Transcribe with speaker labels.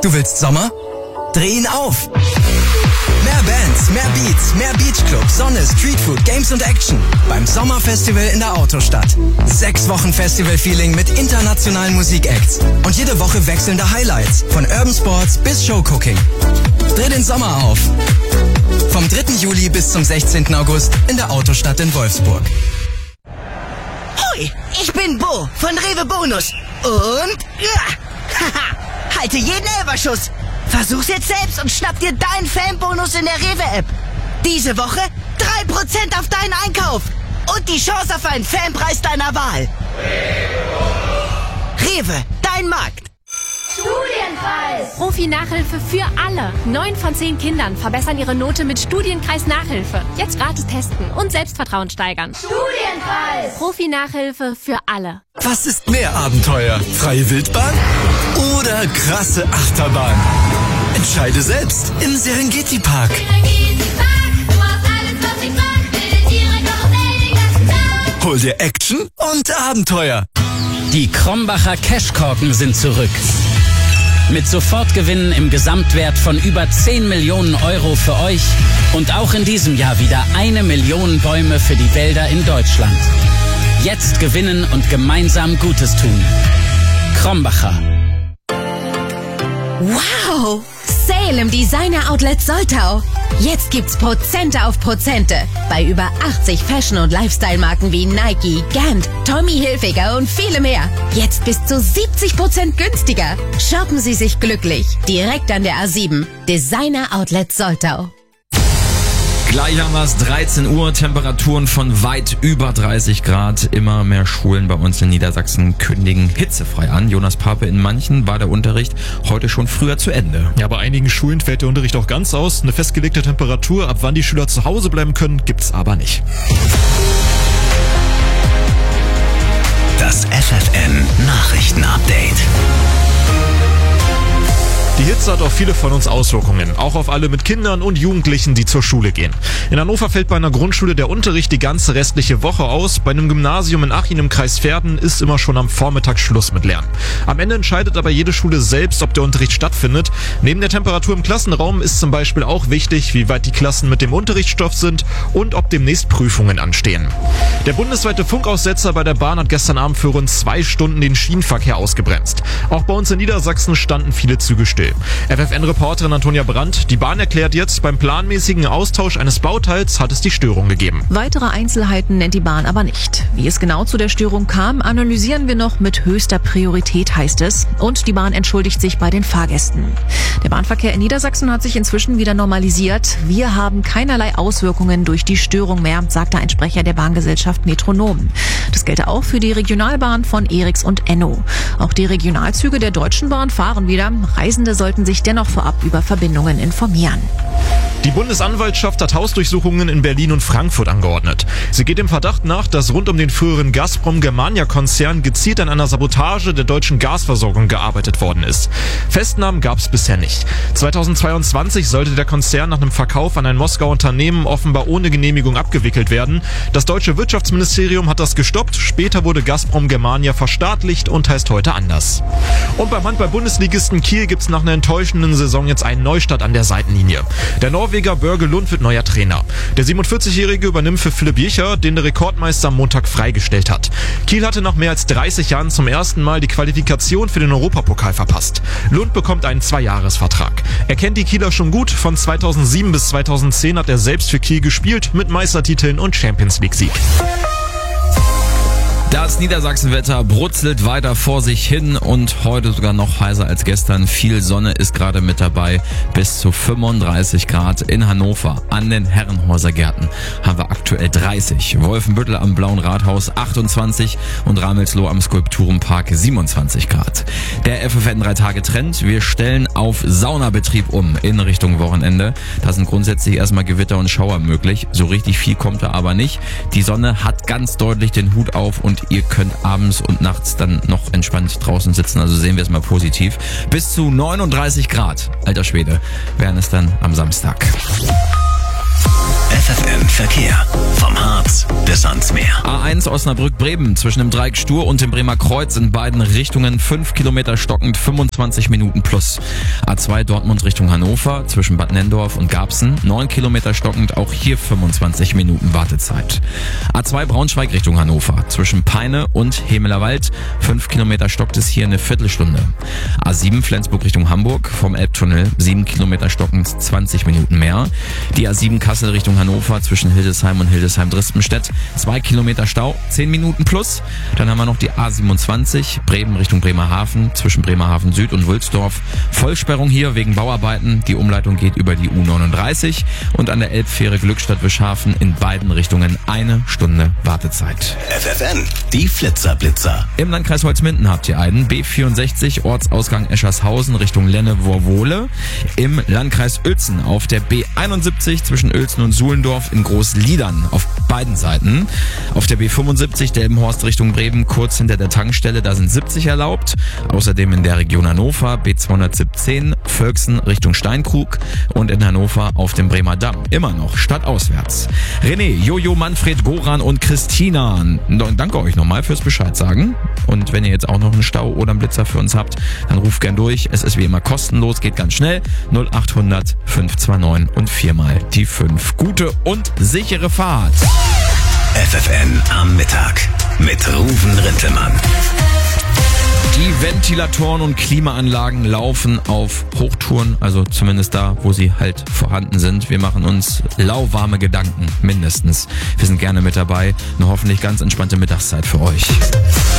Speaker 1: Du willst Sommer? Dreh ihn auf! Mehr Bands, mehr Beats, mehr Beachclub, Sonne, Streetfood, Games und Action. Beim Sommerfestival in der Autostadt. 6 Wochen Festival-Feeling mit internationalen Musikacts. Und jede Woche wechselnde Highlights. Von Urban Sports bis Showcooking. Dreh den Sommer auf! Vom 3. Juli bis zum 16. August in der Autostadt in Wolfsburg.
Speaker 2: Hoi, ich bin Bo von Rewe Bonus. Und... haha, halte jeden Elferschuss. Versuch's jetzt selbst und schnapp dir deinen Fanbonus in der Rewe-App. Diese Woche 3% auf deinen Einkauf. Und die Chance auf einen Fanpreis deiner Wahl. Rewe, dein Markt.
Speaker 3: Studienkreis! Profi-Nachhilfe für alle. 9 von 10 Kindern verbessern ihre Note mit Studienkreis-Nachhilfe. Jetzt gratis testen und Selbstvertrauen steigern. Studienkreis! Profi-Nachhilfe für alle.
Speaker 1: Was ist mehr Abenteuer? Freie Wildbahn oder krasse Achterbahn? Entscheide selbst im Serengeti Park. Hol dir Action und Abenteuer.
Speaker 4: Die Krombacher Cashkorken sind zurück. Mit Sofortgewinnen im Gesamtwert von über 10 Millionen Euro für euch und auch in diesem Jahr wieder 1 Million Bäume für die Wälder in Deutschland. Jetzt gewinnen und gemeinsam Gutes tun. Krombacher.
Speaker 5: Wow! Sale im Designer Outlet Soltau. Jetzt gibt's Prozente auf Prozente bei über 80 Fashion- und Lifestyle-Marken wie Nike, Gant, Tommy Hilfiger und viele mehr. Jetzt bis zu 70% günstiger. Shoppen Sie sich glücklich. Direkt an der A7. Designer Outlet Soltau.
Speaker 6: Gleich haben wir es, 13 Uhr, Temperaturen von weit über 30 Grad. Immer mehr Schulen bei uns in Niedersachsen kündigen hitzefrei an. Jonas Pape, in manchen war der Unterricht heute schon früher zu Ende.
Speaker 7: Ja, bei einigen Schulen fällt der Unterricht auch ganz aus. Eine festgelegte Temperatur, ab wann die Schüler zu Hause bleiben können, gibt's aber nicht.
Speaker 1: Das FFN Nachrichtenupdate.
Speaker 7: Die Hitze hat auf viele von uns Auswirkungen, auch auf alle mit Kindern und Jugendlichen, die zur Schule gehen. In Hannover fällt bei einer Grundschule der Unterricht die ganze restliche Woche aus. Bei einem Gymnasium in Achim im Kreis Verden ist immer schon am Vormittag Schluss mit Lernen. Am Ende entscheidet aber jede Schule selbst, ob der Unterricht stattfindet. Neben der Temperatur im Klassenraum ist zum Beispiel auch wichtig, wie weit die Klassen mit dem Unterrichtsstoff sind und ob demnächst Prüfungen anstehen. Der bundesweite Funkaussetzer bei der Bahn hat gestern Abend für rund 2 Stunden den Schienenverkehr ausgebremst. Auch bei uns in Niedersachsen standen viele Züge still. FFN-Reporterin Antonia Brandt, die Bahn erklärt jetzt, beim planmäßigen Austausch eines Bauteils hat es die Störung gegeben.
Speaker 8: Weitere Einzelheiten nennt die Bahn aber nicht. Wie es genau zu der Störung kam, analysieren wir noch mit höchster Priorität, heißt es. Und die Bahn entschuldigt sich bei den Fahrgästen. Der Bahnverkehr in Niedersachsen hat sich inzwischen wieder normalisiert. Wir haben keinerlei Auswirkungen durch die Störung mehr, sagte ein Sprecher der Bahngesellschaft Metronom. Das gelte auch für die Regionalbahn von Eriks und Enno. Auch die Regionalzüge der Deutschen Bahn fahren wieder. Reisende sollten sich dennoch vorab über Verbindungen informieren.
Speaker 7: Die Bundesanwaltschaft hat Hausdurchsuchungen in Berlin und Frankfurt angeordnet. Sie geht dem Verdacht nach, dass rund um den früheren Gazprom-Germania-Konzern gezielt an einer Sabotage der deutschen Gasversorgung gearbeitet worden ist. Festnahmen gab es bisher nicht. 2022 sollte der Konzern nach einem Verkauf an ein Moskauer Unternehmen offenbar ohne Genehmigung abgewickelt werden. Das deutsche Wirtschaftsministerium hat das gestoppt. Später wurde Gazprom-Germania verstaatlicht und heißt heute anders. Und beim Handball-Bundesligisten Kiel gibt's nach einer enttäuschenden Saison jetzt einen Neustart an der Seitenlinie. Der Norweger Børge Lund wird neuer Trainer. Der 47-Jährige übernimmt für Philipp Jecher, den der Rekordmeister am Montag freigestellt hat. Kiel hatte nach mehr als 30 Jahren zum ersten Mal die Qualifikation für den Europapokal verpasst. Lund bekommt einen 2-Jahres-Vertrag. Er kennt die Kieler schon gut. Von 2007 bis 2010 hat er selbst für Kiel gespielt, mit Meistertiteln und Champions-League-Sieg.
Speaker 6: Das Niedersachsenwetter brutzelt weiter vor sich hin und heute sogar noch heißer als gestern. Viel Sonne ist gerade mit dabei. Bis zu 35 Grad in Hannover. An den Herrenhäusergärten haben wir aktuell 30. Wolfenbüttel am Blauen Rathaus 28 und Ramelsloh am Skulpturenpark 27 Grad. Der FFN 3-Tage-Trend. Wir stellen auf Saunabetrieb um in Richtung Wochenende. Da sind grundsätzlich erstmal Gewitter und Schauer möglich. So richtig viel kommt da aber nicht. Die Sonne hat ganz deutlich den Hut auf und ihr könnt abends und nachts dann noch entspannt draußen sitzen. Also sehen wir es mal positiv. Bis zu 39 Grad, alter Schwede, wären es dann am Samstag.
Speaker 1: FFN Verkehr. Vom Harz bis ans Meer.
Speaker 6: A1 Osnabrück-Bremen zwischen dem Dreieck Stur und dem Bremer Kreuz in beiden Richtungen 5 Kilometer stockend, 25 Minuten plus. A2 Dortmund Richtung Hannover zwischen Bad Nenndorf und Garbsen 9 Kilometer stockend, auch hier 25 Minuten Wartezeit. A2 Braunschweig Richtung Hannover zwischen Peine und Hemelerwald 5 Kilometer stockt es hier eine Viertelstunde. A7 Flensburg Richtung Hamburg vom Elbtunnel 7 Kilometer stockend, 20 Minuten mehr. Die A7 Kassel Richtung Hannover zwischen Hildesheim und Hildesheim-Dristenstedt 2 Kilometer Stau, 10 Minuten plus. Dann haben wir noch die A27 Bremen Richtung Bremerhaven zwischen Bremerhaven Süd und Wülsdorf. Vollsperrung hier wegen Bauarbeiten. Die Umleitung geht über die U39 und an der Elbfähre Glückstadt-Wischhafen in beiden Richtungen 1 Stunde Wartezeit.
Speaker 1: FFN, die Flitzer-Blitzer.
Speaker 6: Im Landkreis Holzminden habt ihr einen B64 Ortsausgang Eschershausen Richtung Lenne-Worwohle. Im Landkreis Uelzen auf der B71 zwischen Uelzen und Suhlendorf in Großliedern auf beiden Seiten. Auf der B75 Delmenhorst Richtung Bremen kurz hinter der Tankstelle, da sind 70 erlaubt. Außerdem in der Region Hannover B217 Völksen Richtung Steinkrug und in Hannover auf dem Bremer Damm. Immer noch stadtauswärts. René, Jojo, Manfred, Goran und Christina. Danke euch nochmal fürs Bescheid sagen. Und wenn ihr jetzt auch noch einen Stau oder einen Blitzer für uns habt, dann ruft gern durch. Es ist wie immer kostenlos, geht ganz schnell. 0800 529 und 4 mal die 5. Gute und sichere Fahrt.
Speaker 1: FFN am Mittag mit Ruven Rintelmann.
Speaker 6: Die Ventilatoren und Klimaanlagen laufen auf Hochtouren, also zumindest da, wo sie halt vorhanden sind. Wir machen uns lauwarme Gedanken, mindestens. Wir sind gerne mit dabei. Eine hoffentlich ganz entspannte Mittagszeit für euch.